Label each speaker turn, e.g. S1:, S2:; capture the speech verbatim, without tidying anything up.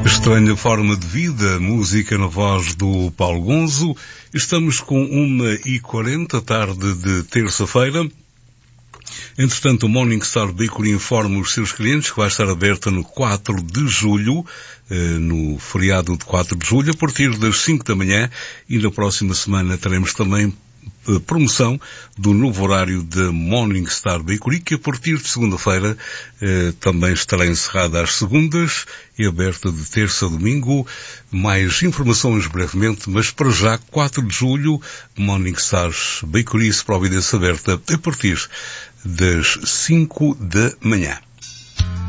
S1: Estranha forma de vida, música na voz do Paulo Gonzo. Estamos com uma e quarenta, tarde de terça-feira. Entretanto, o Morning Star Bakery informa os seus clientes que vai estar aberta no quatro de julho, no feriado de quatro de julho, a partir das cinco da manhã, e na próxima semana teremos também promoção do novo horário da Morning Star Bakery, que a partir de segunda-feira eh, também estará encerrada às segundas e aberta de terça a domingo. Mais informações brevemente, mas para já, quatro de julho, Morning Star Bakery, Providência aberta a partir das cinco da manhã.